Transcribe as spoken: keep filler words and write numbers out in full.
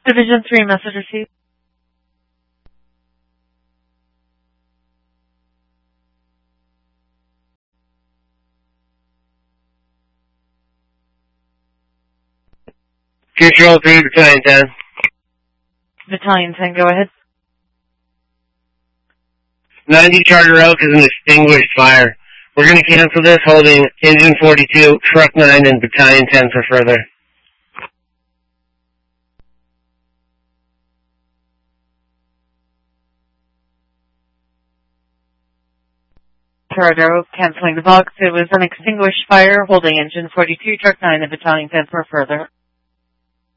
Division three, message received. Future Roll three, Battalion ten. Battalion ten, go ahead. ninety Charter Oak is an extinguished fire. We're going to cancel this, holding Engine forty-two, Truck nine, and Battalion ten for further. Charter Oak, canceling the box. It was an extinguished fire, holding Engine forty-two, Truck nine, and Battalion ten for further.